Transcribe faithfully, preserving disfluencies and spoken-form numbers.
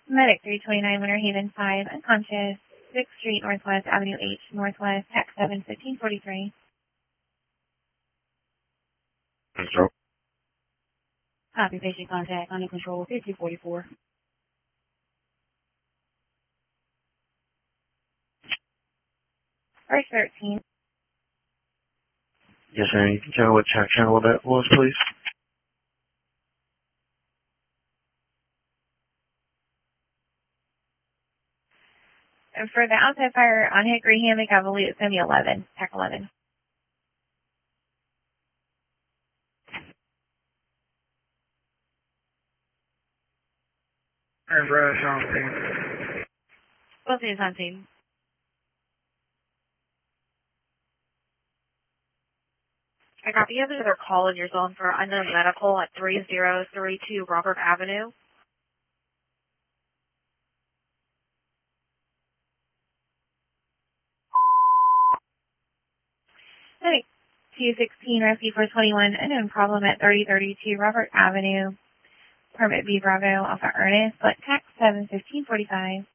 Medic three twenty-nine, Winter Haven five, unconscious, sixth Street Northwest, Avenue H, Northwest, Tech seven, fifteen forty-three. Control. Copy, patient contact, under control, fifty forty-four. First thirteen. Yes, sir. You can tell what check channel that was, please? And for the outside fire on Hickory Hammock, I believe it's going to be eleven, Tech eleven. Hey, Brad, Sean Payne. Both is on scene. I copy. You have another call in your zone for unknown medical at three zero three two Robert Avenue. Medic two sixteen, Rescue four twenty-one, unknown problem at thirty thirty-two Robert Avenue. Permit B Bravo, Alpha Ernest, but tax seven, fifteen forty-five.